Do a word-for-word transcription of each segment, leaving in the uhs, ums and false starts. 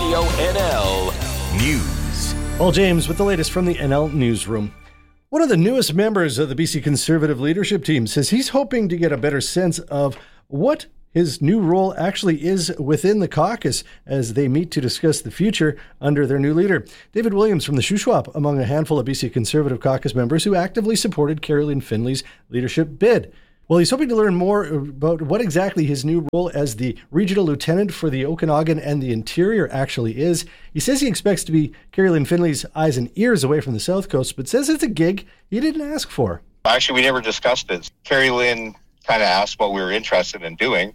Radio N L News. Paul James with the latest from the N L Newsroom. One of the newest members of the B C Conservative leadership team says he's hoping to get a better sense of what his new role actually is within the caucus as they meet to discuss the future under their new leader. David Williams from the Shuswap among a handful of B C Conservative caucus members who actively supported Carolyn Finley's leadership bid. Well, he's hoping to learn more about what exactly his new role as the regional lieutenant for the Okanagan and the Interior actually is. He says he expects to be Carolyn Finley's eyes and ears away from the South Coast, but says it's a gig he didn't ask for. Actually, we never discussed it. Carolyn kind of asked what we were interested in doing.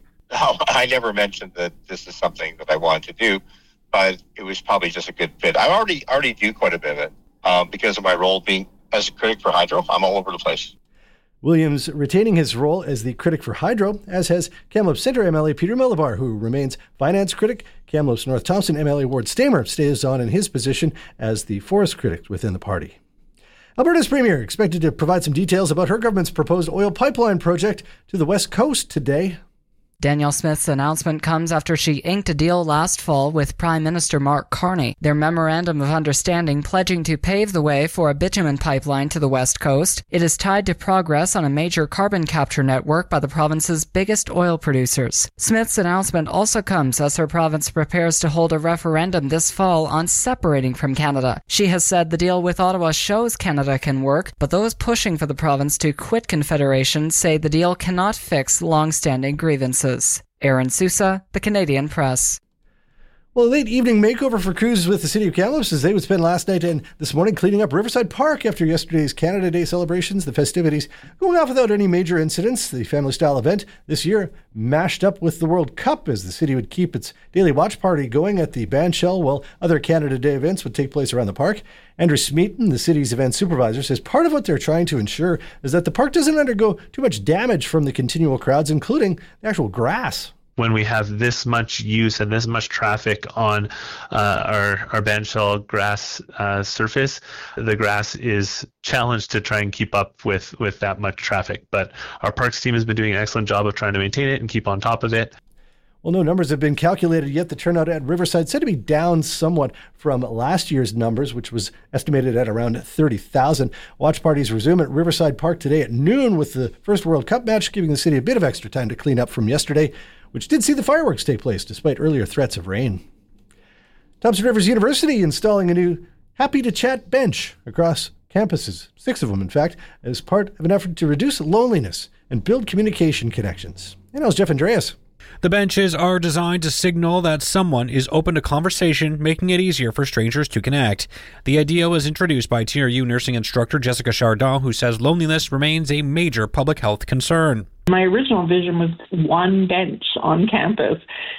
I never mentioned that this is something that I wanted to do, but it was probably just a good fit. I already already do quite a bit of it um, because of my role being as a critic for Hydro. I'm all over the place. Williams retaining his role as the critic for Hydro, as has Kamloops Centre M L A Peter Millibar, who remains finance critic. Kamloops North Thompson M L A Ward Stamer stays on in his position as the forest critic within the party. Alberta's Premier expected to provide some details about her government's proposed oil pipeline project to the West Coast today. Danielle Smith's announcement comes after she inked a deal last fall with Prime Minister Mark Carney. Their memorandum of understanding pledging to pave the way for a bitumen pipeline to the West Coast. It is tied to progress on a major carbon capture network by the province's biggest oil producers. Smith's announcement also comes as her province prepares to hold a referendum this fall on separating from Canada. She has said the deal with Ottawa shows Canada can work, but those pushing for the province to quit Confederation say the deal cannot fix long-standing grievances. Aaron Sousa, The Canadian Press. Well, a late evening makeover for crews with the City of Kamloops as they would spend last night and this morning cleaning up Riverside Park after yesterday's Canada Day celebrations. The festivities going off without any major incidents. The family-style event this year mashed up with the World Cup as the city would keep its daily watch party going at the bandshell while other Canada Day events would take place around the park. Andrew Smeaton, the city's event supervisor, says part of what they're trying to ensure is that the park doesn't undergo too much damage from the continual crowds, including the actual grass. When we have this much use and this much traffic on uh, our, our bandshell grass uh, surface, the grass is challenged to try and keep up with, with that much traffic. But our parks team has been doing an excellent job of trying to maintain it and keep on top of it. Well, no numbers have been calculated yet. The turnout at Riverside said to be down somewhat from last year's numbers, which was estimated at around thirty thousand. Watch parties resume at Riverside Park today at noon with the first World Cup match, giving the city a bit of extra time to clean up from yesterday, which did see the fireworks take place despite earlier threats of rain. Thompson Rivers University installing a new Happy to Chat bench across campuses, six of them in fact, as part of an effort to reduce loneliness and build communication connections. And that was Jeff Andreas. The benches are designed to signal that someone is open to conversation, making it easier for strangers to connect. The idea was introduced by T R U nursing instructor Jessica Chardon, who says loneliness remains a major public health concern. My original vision was one bench on campus,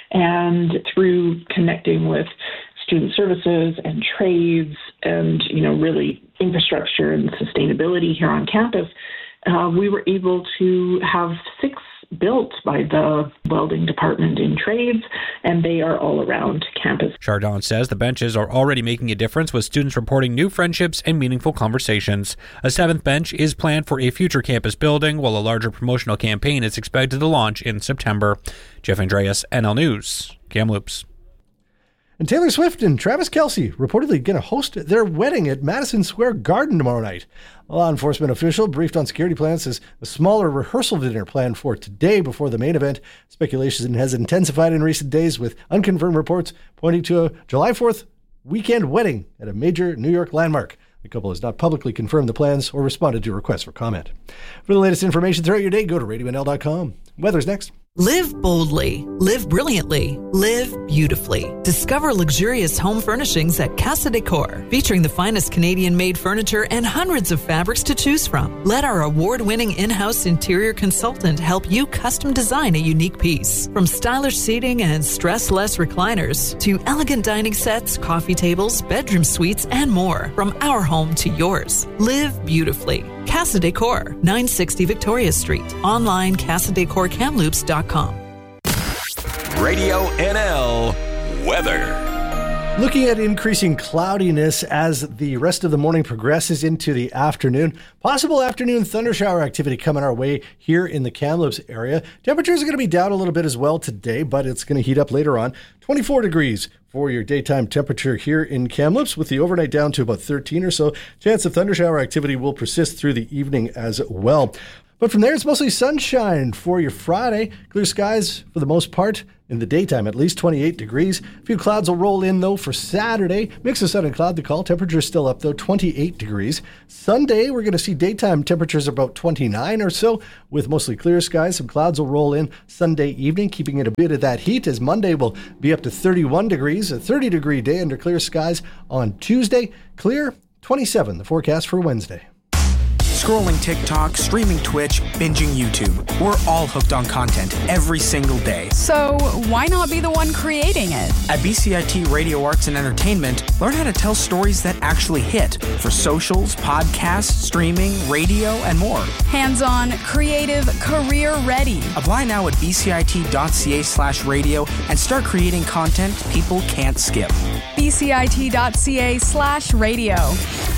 and through connecting with student services and trades and, you know, really infrastructure and sustainability here on campus, uh, we were able to have six built by the welding department in trades, and they are all around campus. Chardon says the benches are already making a difference, with students reporting new friendships and meaningful conversations. A seventh bench is planned for a future campus building, while a larger promotional campaign is expected to launch in September. Jeff Andreas, N L News, Kamloops. And Taylor Swift and Travis Kelce reportedly going to host their wedding at Madison Square Garden tomorrow night. A law enforcement official briefed on security plans says a smaller rehearsal dinner planned for today before the main event. Speculation has intensified in recent days, with unconfirmed reports pointing to a July fourth weekend wedding at a major New York landmark. The couple has not publicly confirmed the plans or responded to requests for comment. For the latest information throughout your day, go to radio n l dot com. Weather's next. Live boldly, live brilliantly, live beautifully. Discover luxurious home furnishings at Casa Decor, featuring the finest Canadian-made furniture and hundreds of fabrics to choose from. Let our award-winning in-house interior consultant help you custom design a unique piece. From stylish seating and stress-less recliners to elegant dining sets, coffee tables, bedroom suites, and more. From our home to yours. Live beautifully. Casa Decor, nine sixty Victoria Street. Online, casa decor kamloops dot com. Radio N L Weather. Looking at increasing cloudiness as the rest of the morning progresses into the afternoon. Possible afternoon thundershower activity coming our way here in the Kamloops area. Temperatures are going to be down a little bit as well today, but it's going to heat up later on. twenty-four degrees for your daytime temperature here in Kamloops, with the overnight down to about thirteen or so. Chance of thundershower activity will persist through the evening as well. But from there, it's mostly sunshine for your Friday. Clear skies for the most part in the daytime, at least twenty-eight degrees. A few clouds will roll in, though, for Saturday. Mix of sun and cloud to call. Temperatures still up, though, twenty-eight degrees. Sunday, we're going to see daytime temperatures about twenty-nine or so, with mostly clear skies. Some clouds will roll in Sunday evening, keeping it a bit of that heat, as Monday will be up to thirty-one degrees. A thirty-degree day under clear skies on Tuesday. Clear, twenty-seven, the forecast for Wednesday. Scrolling TikTok, streaming Twitch, binging YouTube. We're all hooked on content every single day. So why not be the one creating it? At B C I T Radio Arts and Entertainment, learn how to tell stories that actually hit for socials, podcasts, streaming, radio, and more. Hands-on, creative, career-ready. Apply now at bcit.ca slash radio and start creating content people can't skip. bcit.ca slash radio.